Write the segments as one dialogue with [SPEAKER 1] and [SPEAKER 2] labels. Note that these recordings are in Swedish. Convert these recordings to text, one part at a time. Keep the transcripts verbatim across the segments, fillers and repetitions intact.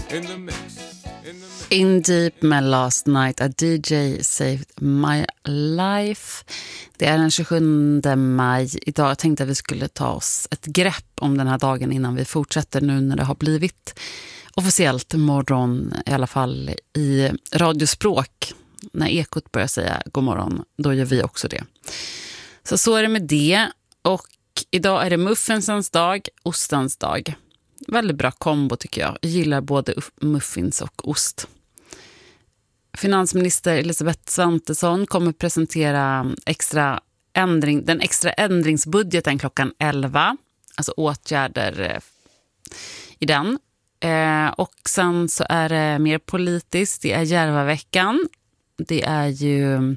[SPEAKER 1] In the mix. In, the mix.
[SPEAKER 2] In Deep med Last Night, A D J Saved My Life. Det är den tjugosjunde maj. Idag tänkte jag att vi skulle ta oss ett grepp om den här dagen innan vi fortsätter nu när det har blivit officiellt morgon, i alla fall i radiospråk. När Ekot börjar säga god morgon, då gör vi också det. Så så är det med det. Och idag är det muffinsens dag, ostens dag. Väldigt bra kombo tycker jag. Jag gillar både muffins och ost. Finansminister Elisabeth Svantesson kommer presentera extra ändring, den extra ändringsbudgeten klockan elva. Alltså åtgärder i den. Eh, och sen så är det mer politiskt. Det är Järvaveckan. Det är ju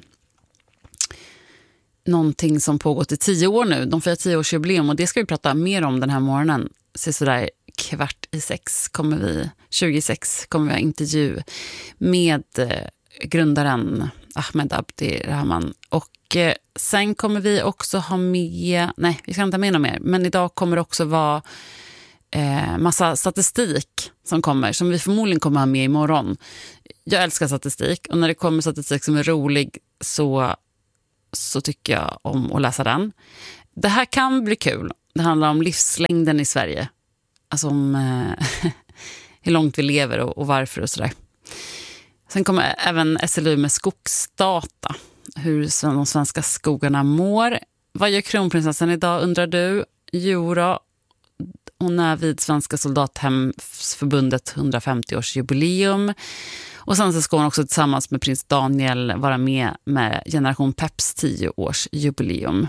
[SPEAKER 2] någonting som pågått i tio år nu. De firar tioårsjubileum och det ska vi prata mer om den här morgonen. Så sådär kvart i sex kommer vi, tjugosex kommer vi ha intervju med eh, grundaren Ahmed Abdi Rahman. Och eh, sen kommer vi också ha med, nej vi ska inte ha med något mer, men idag kommer det också vara eh, massa statistik som kommer, som vi förmodligen kommer ha med imorgon. Jag älskar statistik och när det kommer statistik som är rolig så, så tycker jag om att läsa den. Det här kan bli kul. Det handlar om livslängden i Sverige. Alltså om eh, hur långt vi lever och, och varför och sådär. Sen kommer även S L U med skogsdata. Hur de svenska skogarna mår. Vad gör kronprinsessan idag undrar du? Jo då, hon är vid Svenska soldathemsförbundet hundrafemtio-årsjubileum. Och sen så ska hon också tillsammans med prins Daniel vara med med Generation Peps tio-årsjubileum.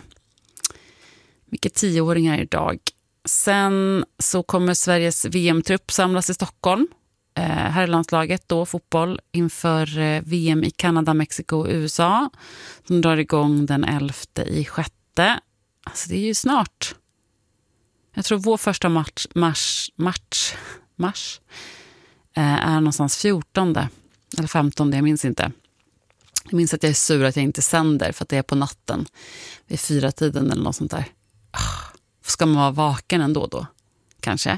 [SPEAKER 2] Vilka tioåringar idag. Sen så kommer Sveriges V M-trupp samlas i Stockholm. Eh, herrlandslaget då, fotboll, inför eh, V M i Kanada, Mexiko och U S A. Som drar igång den elfte i sjätte. Alltså det är ju snart. Jag tror vår första match, mars, match, mars eh, är någonstans fjortonde eller femtonde, jag minns inte. Jag minns att jag är sur att jag inte sänder för att det är på natten vid fyra tiden eller något sånt där. Ska man vara vaken ändå då? Kanske.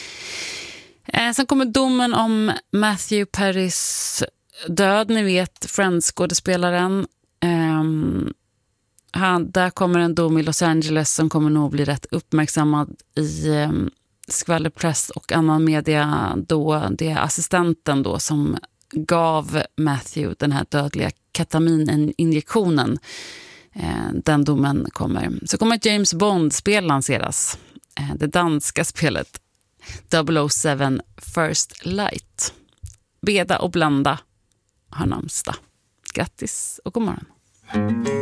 [SPEAKER 2] Eh, sen kommer domen om Matthew Perrys död. Ni vet, Friends-skådespelaren. Eh, han, där kommer en dom i Los Angeles som kommer nog bli rätt uppmärksammad i eh, skvallerpress och annan media. Då det är assistenten då som gav Matthew den här dödliga ketamininjektionen. Den domen kommer. Så kommer ett James Bond-spel lanseras. Det danska spelet double oh seven First Light. Beda och blanda har namnsdag. Grattis och god morgon.